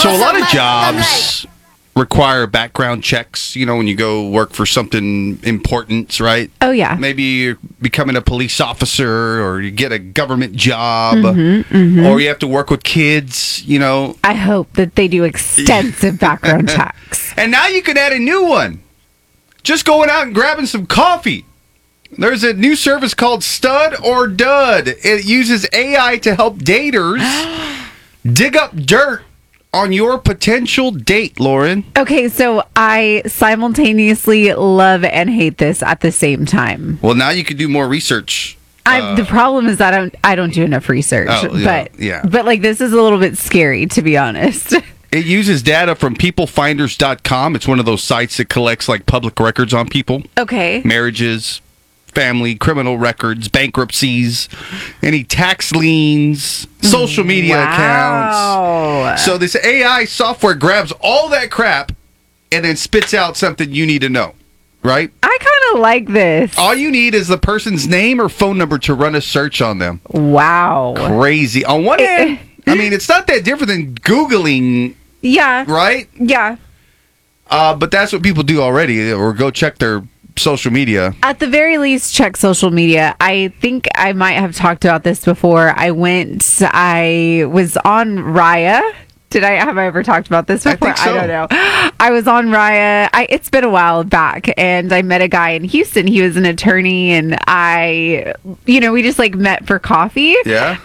So a lot of jobs require background checks, when you go work for something important, right? Oh, yeah. Maybe you're becoming a police officer or you get a government job or you have to work with kids, I hope that they do extensive background checks. And now you can add a new one. Just going out and grabbing some coffee. There's a new service called Stud or Dud. It uses AI to help daters dig up dirt on your potential date, Lauren. Okay, so I simultaneously love and hate this at the same time. Well, now you can do more research. The problem is that I don't do enough research. But like this is a little bit scary, to be honest. It uses data from peoplefinders.com. It's one of those sites that collects like public records on people. Okay. Marriages, family, criminal records, bankruptcies, any tax liens, social media accounts. So this AI software grabs all that crap and then spits out something you need to know, right? I kind of like this. All you need is the person's name or phone number to run a search on them. Wow. Crazy. On one hand, it's not that different than Googling. Yeah. Right? Yeah. But that's what people do already, or go check their social media. At the very least, check social media. I think I might have talked about this before. I was on Raya. Have I ever talked about this before? I think so. I don't know. I was on Raya. It's been a while back, and I met a guy in Houston. He was an attorney, and we just like met for coffee. Yeah.